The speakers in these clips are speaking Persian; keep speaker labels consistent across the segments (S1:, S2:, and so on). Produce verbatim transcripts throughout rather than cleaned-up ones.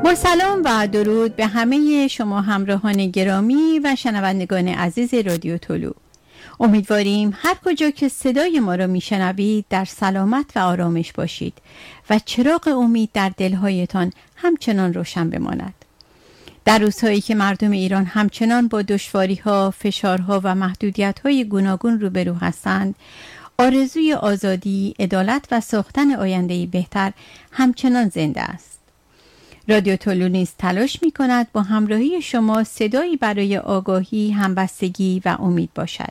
S1: با سلام و درود به همه شما همراهان گرامی و شنوندگان عزیز رادیو طلوع. امیدواریم هر کجا که صدای ما را میشنوید در سلامت و آرامش باشید و چراغ امید در دلهایتان همچنان روشن بماند. در روزهایی که مردم ایران همچنان با دشواری‌ها، فشارها و محدودیت‌های گوناگون روبرو هستند، آرزوی آزادی، عدالت و ساختن آینده‌ای بهتر همچنان زنده است. رادیو طلوع نیز تلاش می‌کند با همراهی شما صدایی برای آگاهی، همبستگی و امید باشد.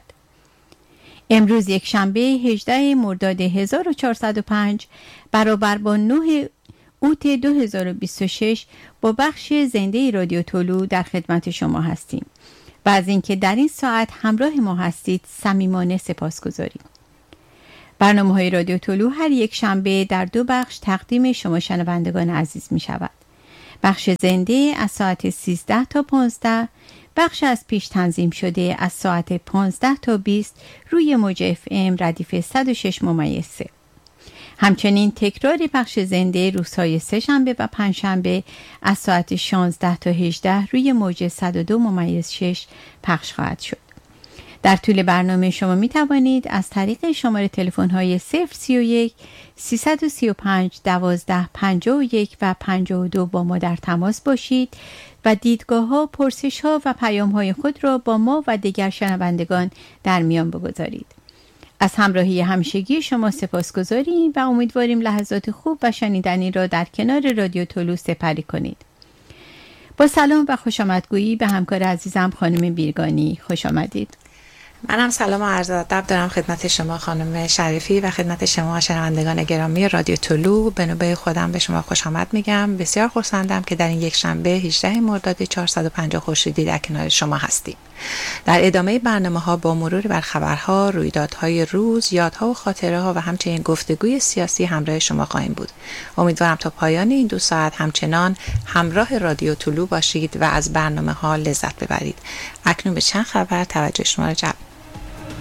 S1: امروز یک شنبه هجدهم مرداد هزار و چهارصد و پنج برابر با نه اوت دو هزار و بیست و شش با بخش زنده رادیو طلوع در خدمت شما هستیم و از اینکه در این ساعت همراه ما هستید صمیمانه سپاسگزاریم. برنامه‌های رادیو طلوع هر یک شنبه در دو بخش تقدیم شما شنوندگان عزیز می شود. بخش زنده از ساعت سیزده تا پانزده، بخش از پیش تنظیم شده از ساعت پانزده تا بیست روی موج اف ام ردیف صد و شش ممیز سه. همچنین تکرار بخش زنده روزهای سه شنبه و پنج شنبه از ساعت شانزده تا هجده روی موج صد و دو ممیز شش پخش خواهد شد. در طول برنامه شما می توانید از طریق شماره تلفن های صفر سی و یک سیصد و سی و پنج دوازده پنجاه و یک و پنجاه و دو با ما در تماس باشید و دیدگاه ها، پرسش ها و پیام های خود را با ما و دیگر شنوندگان در میان بگذارید. از همراهی همیشگی شما سپاسگزاریم و امیدواریم لحظات خوب و شنیدنی را در کنار رادیو طلوع سپری کنید. با سلام و خوش آمدگویی به همکار عزیزم خانم بیرگانی خوش آمدید.
S2: منم سلام و عرض ادب دارم خدمت شما خانم شریفی و خدمت شما شنوندگان گرامی رادیو طلوع. به نوبه خودم به شما خوش آمد میگم. بسیار خرسندم که در این یک شنبه هجدهم مرداد چهارصد و پنجاه خورشیدی در کنار شما هستیم. در ادامه برنامه‌ها با مرور بر خبرها، رویدادهای روز، یادها و خاطره‌ها و همچنین گفتگوی سیاسی همراه شما خواهیم بود. امیدوارم تا پایان این دو ساعت همچنان همراه رادیو طلوع باشید و از برنامه‌ها لذت ببرید. اکنون به چند خبر توجه شما را جلب